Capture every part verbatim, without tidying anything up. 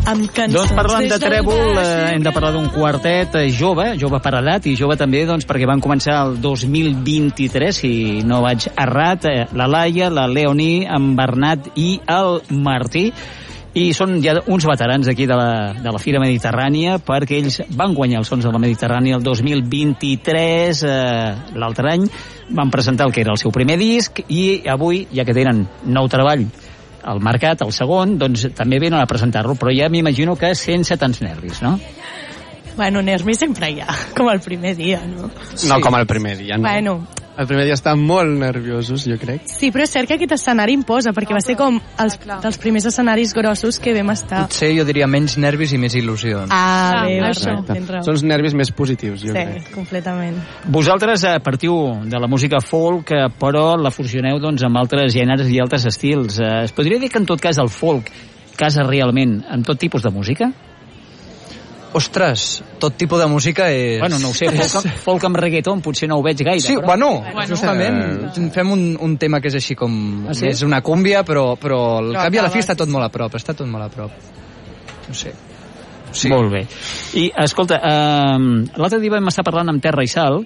amb cançons. Doncs parlant de Trèvol, eh, hem de parlar d'un quartet eh, jove, jove paral·lat, i jove també doncs, perquè van començar el dos mil vint-i-tres, si no vaig errat, eh, la Laia, la Leonie, en Bernat i el Martí. I són ja uns veterans aquí de la, de la Fira Mediterrània, perquè ells van guanyar els Sons de la Mediterrània el dos mil vint-i-tres, eh, l'altre any, van presentar el que era el seu primer disc, i avui, ja que tenen nou treball al mercat, el segon, doncs també venen a presentar-lo, però ja m'imagino que sense tants nervis, no? Bueno, nervis sempre hi ha, com el primer dia, no? Sí. No com el primer dia, no. Bueno, el primer dia estan molt nerviosos, jo crec. sí, però és cert que aquest escenari imposa, perquè va ser com els, dels primers escenaris grossos que vam estar. Potser jo diria menys nervis i més il·lusió. Ah, bé, Ah, això, exacte. tens raó. Són els nervis més positius, jo Sí, crec. completament. Vosaltres eh, partiu de la música folk, eh, però la fusioneu doncs, amb altres gèneres i altres estils. Eh, es podria dir que en tot cas el folk casa realment amb tot tipus de música? Ostres, tot tipus de música és... Bueno, no ho sé, folk, folk amb reggaeton potser no ho veig gaire. Sí, però... bueno, Bueno. justament Eh. fem un, un tema que és així com... Ah, sí? És una cúmbia, però, però al Però cap i a la fi acabes- està tot molt a prop, està tot molt a prop. No sé. Sí. Molt bé. I, escolta, eh, l'altre dia vam estar parlant amb Terra i Sal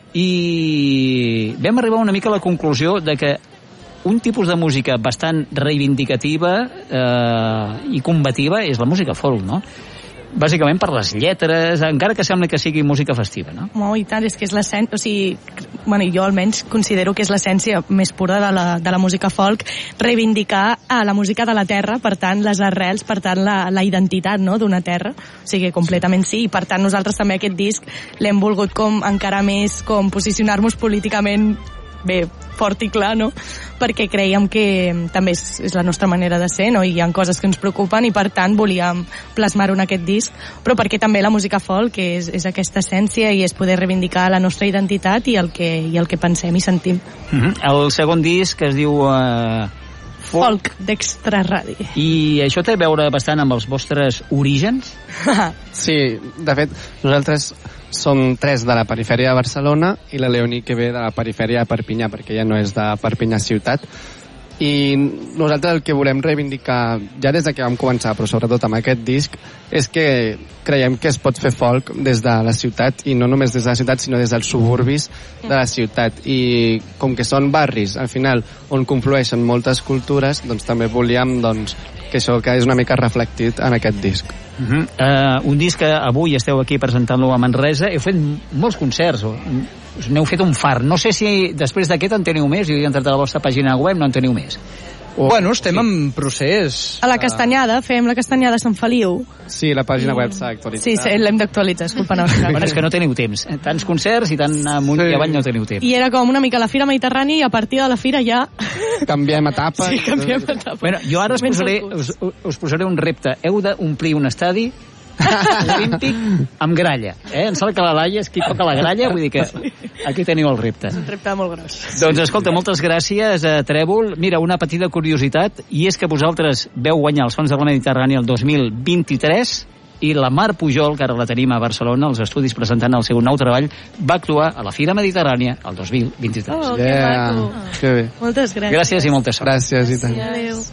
i vam arribar una mica a la conclusió de que un tipus de música bastant reivindicativa eh, i combativa és la música folk, no? Bàsicament per les lletres, encara que sembla que sigui música festiva, no? Oh, i tant, és que és l'essència, o sigui, bueno, jo almenys considero que és l'essència més pura de la, de la música folk, reivindicar a la música de la terra, per tant, les arrels, per tant, la, la identitat, no?, d'una terra, o sigui, completament sí, i per tant, nosaltres també aquest disc l'hem volgut com encara més, com posicionar-nos políticament bé, fort i clar, no?, perquè creiem que també és, és la nostra manera de ser, no?, i hi ha coses que ens preocupen i per tant volíem plasmar-ho en aquest disc, però perquè també la música folk és, és aquesta essència i és poder reivindicar la nostra identitat i el que, i el que pensem i sentim. Uh-huh. El segon disc es diu uh, Folk, Folk d'Extra Radi. i això té a veure bastant amb els vostres orígens? Sí, de fet, nosaltres som tres de la perifèria de Barcelona i la Leonie que ve de la perifèria de Perpinyà, perquè ja no és de Perpinyà ciutat. I nosaltres el que volem reivindicar, ja des de que vam començar, però sobretot amb aquest disc, és que creiem que es pot fer folk des de la ciutat, i no només des de la ciutat, sinó des dels suburbis de la ciutat. I com que són barris, al final, on conflueixen moltes cultures, doncs també volíem doncs, que això que és una mica reflectit en aquest disc. Uh -huh. uh, un disc que avui esteu aquí presentant-lo a Manresa. Heu fet molts concerts, o, us n'heu fet un far. No sé si després d'aquest en teniu més, jo he entrat a la vostra pàgina web, no en teniu més. O, bueno, estem sí. en procés. A la Castanyada, fem la Castanyada a Sant Feliu. Sí, la pàgina web s'ha actualitzat. Sí, sí, l'hem d'actualitzar, és culpa nostra. Bueno, és que no teniu temps. Tants concerts i tant amunt sí. i avall no teniu temps. I era com una mica la Fira Mediterrània i a partir de la Fira ja... Canviem etapa. Sí, canviem etapa. Bueno, jo ara us posaré, us, us posaré un repte. Heu d'omplir un estadi olímpic amb gralla. Eh? Em sembla que la Laia és qui toca la gralla, vull dir que aquí teniu el repte. És un repte molt gros. Doncs escolta, moltes gràcies a Trèvol. Mira, una petita curiositat, i és que vosaltres veu guanyar els Sons de la Mediterrània el dos mil vint-i-tres i la Mar Pujol, que ara la tenim a Barcelona, als estudis presentant el seu nou treball, va actuar a la Fira Mediterrània el dos mil vint-i-tres. Oh, que Yeah. maco. Que bé. Moltes gràcies. Gràcies i molta sort. Gràcies i tant. Adéu.